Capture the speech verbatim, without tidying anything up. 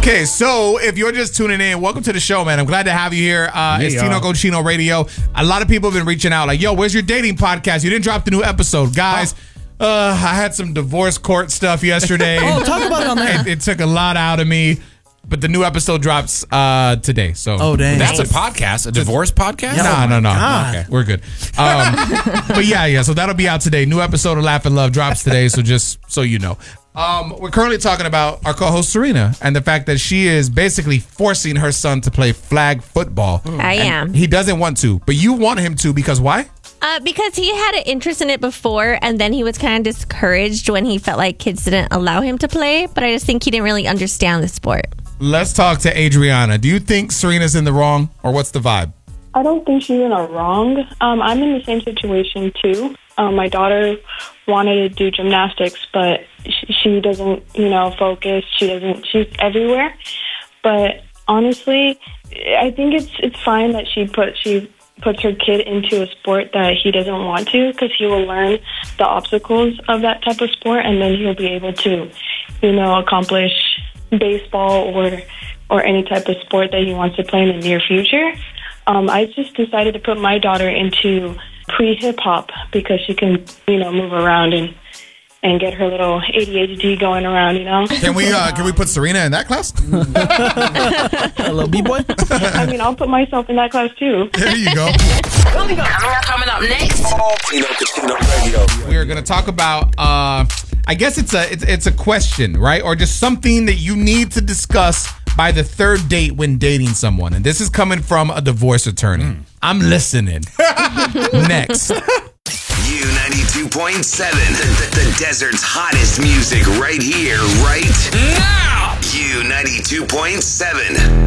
Okay, so if you're just tuning in, welcome to the show, man. I'm glad to have you here. Uh, it's Tino Cochino Radio. A lot of people have been reaching out like, yo, where's your dating podcast? You didn't drop the new episode. Guys, oh. uh, I had some divorce court stuff yesterday. oh, talk about it on there. It, it took a lot out of me. But the new episode drops uh, today. So oh, dang. That's a podcast? A divorce podcast? No, no, no. no. Okay, we're good. Um, but yeah, yeah. So that'll be out today. New episode of Laugh and Love drops today. So just so you know. Um, we're currently talking about our co-host Serena and the fact that she is basically forcing her son to play flag football. I am. He doesn't want to, but you want him to because why? Uh, because he had an interest in it before, and then he was kind of discouraged when he felt like kids didn't allow him to play. But I just think he didn't really understand the sport. Let's talk to Adriana. Do you think Serena's in the wrong, or what's the vibe? I don't think she's in a wrong. Um, I'm in the same situation, too. Um, my daughter wanted to do gymnastics, but she, she doesn't, you know, focus. She doesn't, she's everywhere. But honestly, I think it's it's fine that she put she puts her kid into a sport that he doesn't want to, because he will learn the obstacles of that type of sport, and then he'll be able to, you know, accomplish baseball or or any type of sport that he wants to play in the near future. Um, I just decided to put my daughter into pre-hip hop because she can, you know, move around and and get her little A D H D going around, you know. Can we uh, can we put Serena in that class? A little B-boy? I mean, I'll put myself in that class too. There you go. Coming up, coming up next. Tino Cochino Radio. We're gonna talk about. Uh, I guess it's a it's it's a question, right, or just something that you need to discuss by the third date when dating someone, and this is coming from a divorce attorney. Mm. I'm listening. Next. U ninety-two point seven, the, the, the desert's hottest music right here, right now. U ninety-two point seven.